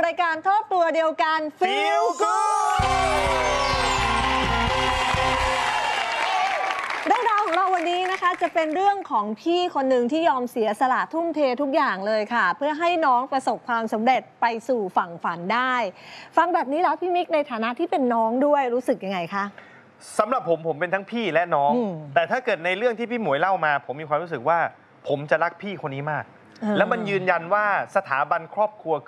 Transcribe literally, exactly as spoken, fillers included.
รายการครอบครัวเดียวกัน Feel Good เรื่องราวของเราวันนี้นะคะจะเป็นเรื่องของพี่คนหนึ่งที่ยอมเสียสละทุ่มเททุกอย่างเลยค่ะเพื่อให้น้องประสบความสำเร็จไปสู่ฝั่งฝันได้ฟังแบบนี้แล้วพี่มิกในฐานะที่เป็นน้องด้วยรู้สึกยังไงคะสำหรับผมผมเป็นทั้งพี่และน้องแต่ถ้าเกิดในเรื่องที่พี่หมวยเล่ามาผมมีความรู้สึกว่าผมจะรักพี่คนนี้มากแล้วมันยืนยันว่าสถาบันครอบครัว